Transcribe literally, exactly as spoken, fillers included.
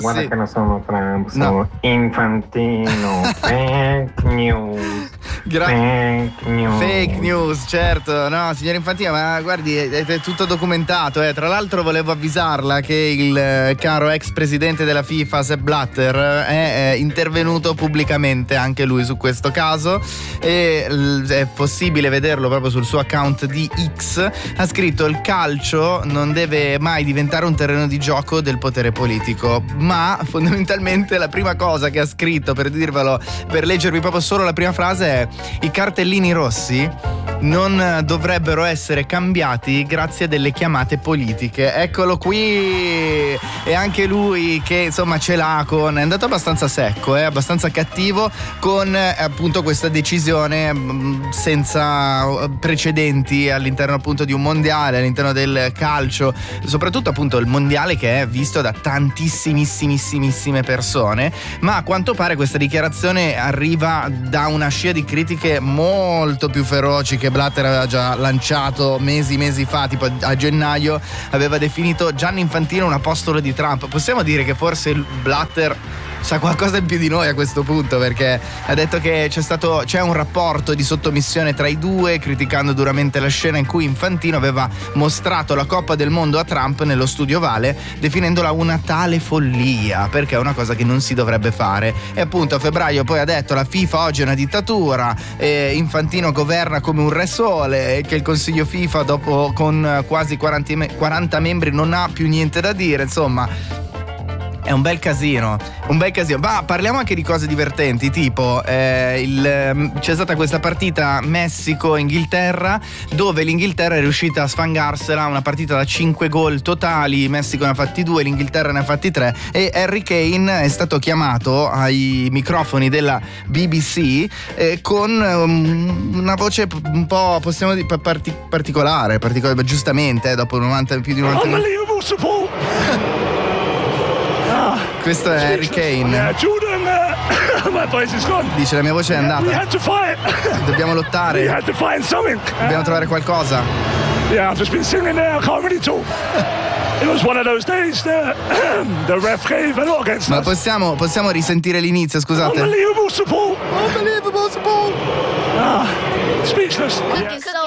guarda sì. che non sono Trump, No. sono Infantino. Fake news. Gra- Fake news. Fake news, certo. No, signor Infantino, ma guardi, è, è tutto documentato. Eh. Tra l'altro volevo avvisarla che il eh, caro ex presidente della FIFA, Sepp Blatter, è, è intervenuto pubblicamente anche lui su questo caso e l- è possibile vederlo proprio sul suo account di X. Ha scritto: il calcio non deve mai diventare un terreno di gioco del potere politico, ma fondamentalmente la prima cosa che ha scritto, per dirvelo, per leggervi proprio solo la prima frase, è: i cartellini rossi non dovrebbero essere cambiati grazie a delle chiamate politiche. Eccolo qui, e anche lui che insomma ce l'ha con, è andato abbastanza secco, eh, abbastanza cattivo con eh, appunto questa decisione mh, senza precedenti all'interno appunto di un mondiale, all'interno del calcio, soprattutto appunto il mondiale che è visto da tantissimissimissime persone, ma a quanto pare questa dichiarazione arriva da una scia di critiche molto più feroci che Blatter aveva già lanciato mesi mesi fa, tipo a gennaio aveva definito Gianni Infantino un apostolo di Trump. Possiamo dire che forse Blatter sa qualcosa in più di noi a questo punto, perché ha detto che c'è stato c'è un rapporto di sottomissione tra i due, criticando duramente la scena in cui Infantino aveva mostrato la Coppa del Mondo a Trump nello studio Ovale, definendola una tale follia, perché è una cosa che non si dovrebbe fare. E appunto a febbraio poi ha detto: la FIFA oggi è una dittatura, e Infantino governa come un re sole, e che il Consiglio FIFA dopo con quasi quaranta membri non ha più niente da dire. Insomma, è un bel casino, un bel casino. Ma parliamo anche di cose divertenti, tipo eh, il, c'è stata questa partita Messico-Inghilterra, dove l'Inghilterra è riuscita a sfangarsela, una partita da cinque gol totali. Messico ne ha fatti due, l'Inghilterra ne ha fatti tre, e Harry Kane è stato chiamato ai microfoni della B B C eh, con um, una voce un po', possiamo dire, parti- particolare, particolare, giustamente, eh, dopo novanta, più di novanta Unbelievable support. Questo è Harry Kane. Yeah, Jordan, uh, my voice is gone. Dice: la mia voce è We andata. had to fight. Dobbiamo We lottare. had to find something. Dobbiamo trovare qualcosa. Yeah, I've just been sitting there. I can't really talk. It was one of those days. The, the ref gave a lot against Ma us. possiamo, possiamo risentire l'inizio, scusate? Unbelievable support. Unbelievable support. Ah, speechless. Cooking